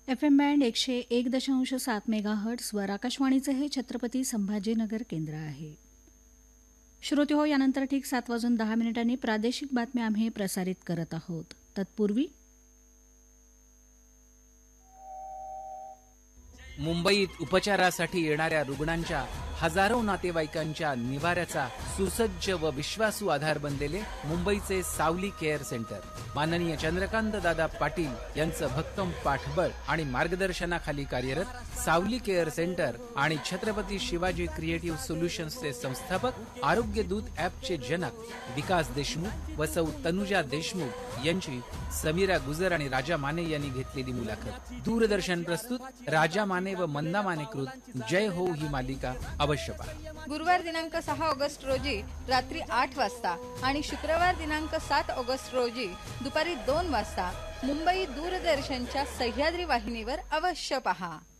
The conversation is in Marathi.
FM बँड 101.7 मेगाहर्ट्झवर आकाशवाणीचे हे छत्रपती संभाजीनगर केंद्र आहे. श्रोते हो, यानंतर ठीक 7:10 प्रादेशिक बातम्या आम्ही प्रसारित करत आहोत. तत्पूर्वी मुंबईत उपचारासाठी येणाऱ्या रुग्णांच्या हजारो नातेवाईकांच्या निवाऱ्याचा सुसज्ज व विश्वासू आधार बनलेले मुंबईचे सावली केअर सेंटर. माननीय चंद्रकांत दादा पाटील यांचं भक्कम पाठबळ आणि मार्गदर्शनाखाली कार्यरत सावली केअर सेंटर आणि छत्रपती शिवाजी क्रिएटिव्ह सोल्युशन्सचे संस्थापक, आरोग्य दूत ॲपचे जनक विकास देशमुख व सौ तनुजा देशमुख यांची समीरा गुजर आणि राजा माने यांनी घेतलेली मुलाखत. दूरदर्शन प्रस्तुत राजा माने व मंदा मानेकृत जय हो ही मालिका अवश्य पहा. गुरुवार दिनांक 6 ऑगस्ट रोजी रात्री 8 वाजता आणि शुक्रवार दिनांक 7 ऑगस्ट रोजी दुपारी 2 वाजता मुंबई दूरदर्शनच्या सह्याद्री वाहिनीवर अवश्य पहा.